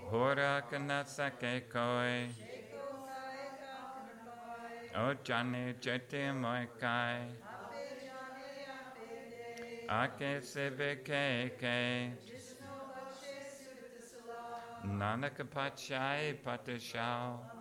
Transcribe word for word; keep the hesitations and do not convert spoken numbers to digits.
Hora kanasake koi. O jane jete moi kai. Ake sebe ke ke. Nanaka pachai patashao.